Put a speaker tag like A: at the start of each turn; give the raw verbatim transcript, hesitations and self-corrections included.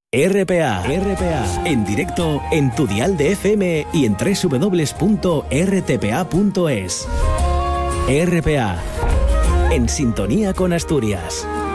A: R P A, R P A, en directo en tu dial de F M y en doble u doble u doble u punto r t p a punto es. R P A, en sintonía con Asturias.